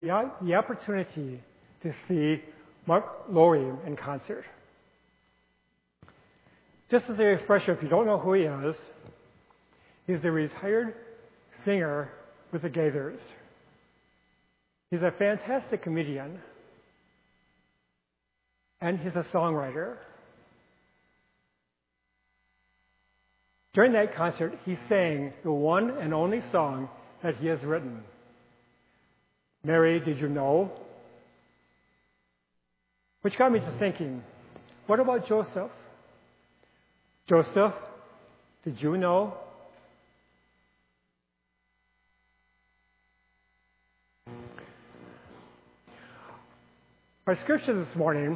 the opportunity to see Mark Lowry in concert. Just as a refresher, if you don't know who he is, he's a retired singer with the Gaithers. He's a fantastic comedian, and he's a songwriter. During that concert, he sang the one and only song that he has written, Mary, Did You Know? Which got me to thinking, what about Joseph? Joseph, did you know? Our scripture this morning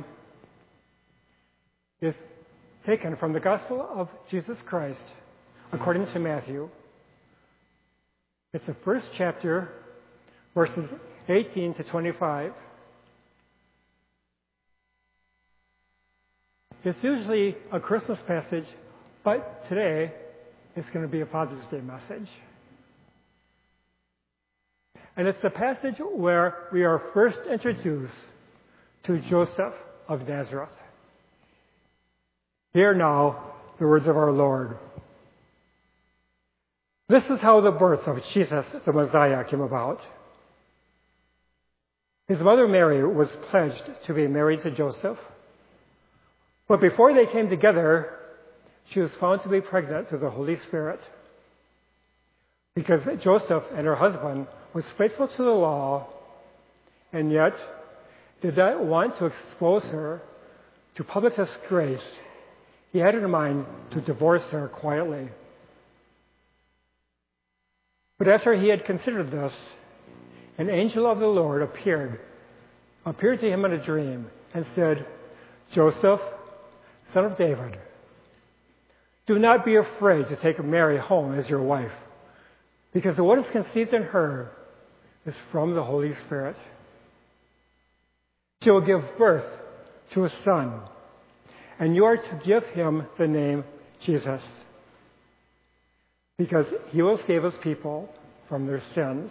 is taken from the Gospel of Jesus Christ according to Matthew. It's the first chapter, verses 18 to 25. It's usually a Christmas passage, but today it's going to be a Father's Day message. And it's the passage where we are first introduced to Joseph of Nazareth. Hear now the words of our Lord. This is how the birth of Jesus, the Messiah, came about. His mother Mary was pledged to be married to Joseph. But before they came together, she was found to be pregnant through the Holy Spirit. Because Joseph and her husband was faithful to the law, and yet did not want to expose her to public disgrace, he had in mind to divorce her quietly. But after he had considered this, an angel of the Lord appeared to him in a dream and said, Joseph, son of David, do not be afraid to take Mary home as your wife, because what is conceived in her is from the Holy Spirit. She will give birth to a son, and you are to give him the name Jesus, because he will save his people from their sins.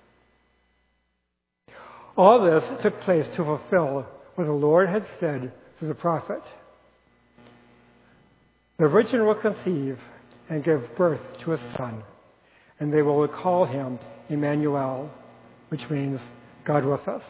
All this took place to fulfill what the Lord had said through the prophet. The virgin will conceive and give birth to a son, and they will call him Emmanuel, which means God with us.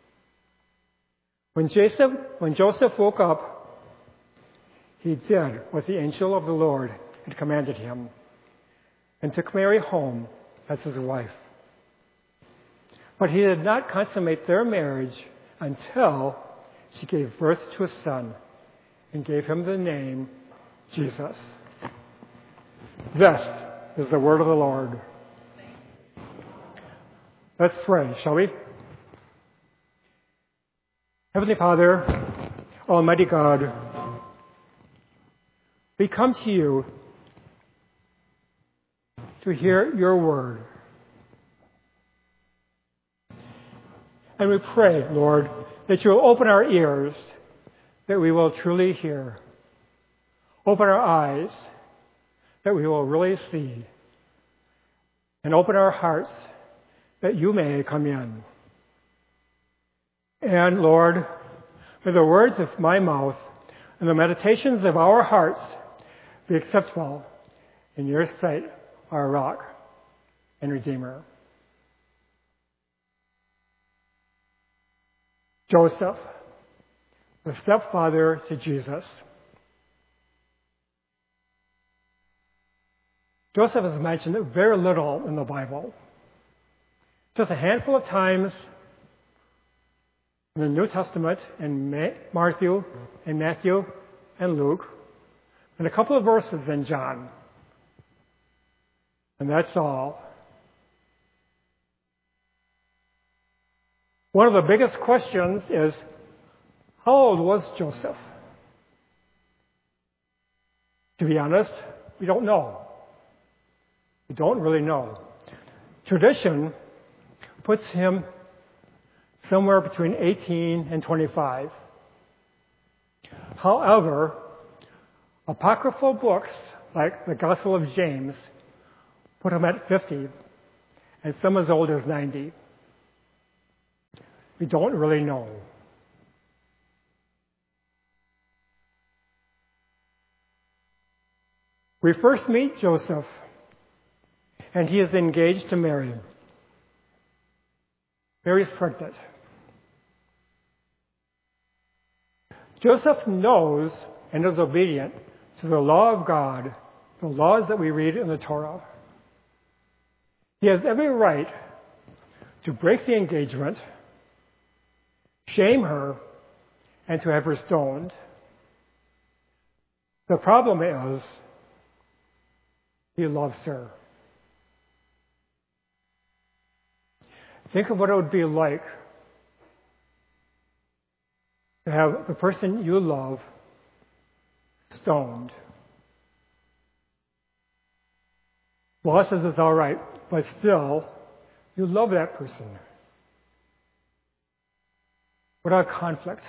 When Joseph woke up, he did what the angel of the Lord had commanded him and took Mary home as his wife. But he did not consummate their marriage until she gave birth to a son and gave him the name Jesus. This is the word of the Lord. Let's pray, shall we? Heavenly Father, Almighty God, we come to you to hear your word. And we pray, Lord, that you will open our ears, that we will truly hear. Open our eyes, that we will really see. And open our hearts, that you may come in. And Lord, may the words of my mouth and the meditations of our hearts be acceptable in your sight, our rock and redeemer. Joseph, the stepfather to Jesus. Joseph is mentioned very little in the Bible. Just a handful of times in the New Testament in Matthew and Luke, and a couple of verses in John. And that's all. One of the biggest questions is, how old was Joseph? To be honest, we don't know. We don't really know. Tradition puts him somewhere between 18 and 25. However, apocryphal books like the Gospel of James put him at 50, and some as old as 90. We don't really know. We first meet Joseph, and he is engaged to Mary. Mary's pregnant. Joseph knows and is obedient to the law of God, the laws that we read in the Torah. He has every right to break the engagement, shame her, and to have her stoned. The problem is, he loves her. Think of what it would be like to have the person you love stoned. Law says it's all right, but still, you love that person. What a conflict.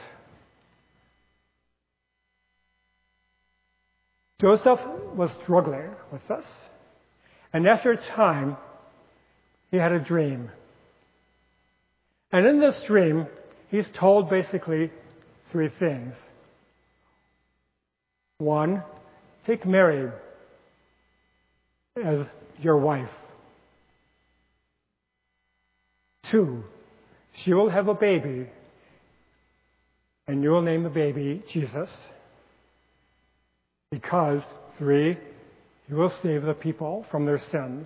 Joseph was struggling with this. And after a time, he had a dream. And in this dream, he's told basically 3 things. 1, take Mary as your wife. 2, she will have a baby, and you will name the baby Jesus. Because, 3, you will save the people from their sins.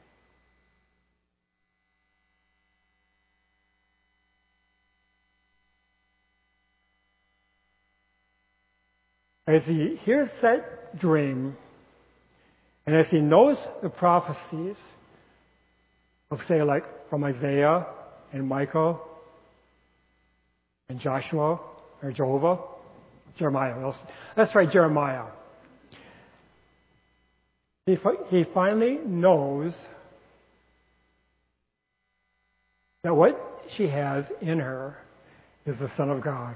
As he hears that dream, and as he knows the prophecies of, say, like from Isaiah and Michael and Joshua or Jeremiah. That's right, Jeremiah. He finally knows that what she has in her is the Son of God.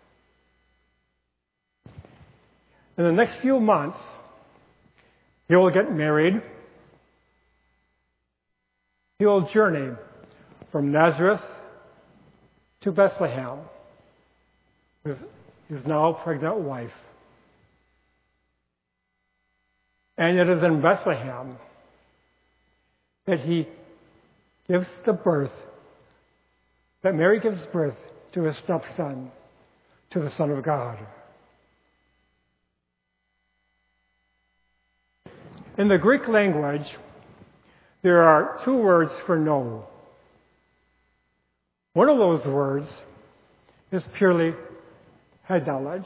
In the next few months, he will get married. He will journey from Nazareth to Bethlehem with his now pregnant wife. And it is in Bethlehem that Mary gives birth to his stepson, to the Son of God. In the Greek language, there are 2 words for know. One of those words is purely head knowledge.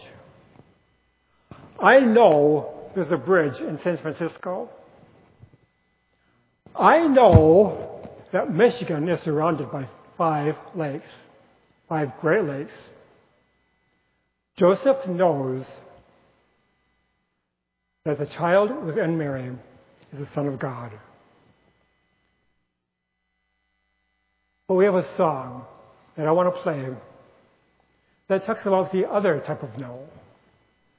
I know there's a bridge in San Francisco. I know that Michigan is surrounded by 5 lakes, 5 Great Lakes. Joseph knows that the child within Mary is the Son of God. But we have a song that I want to play that talks about the other type of know.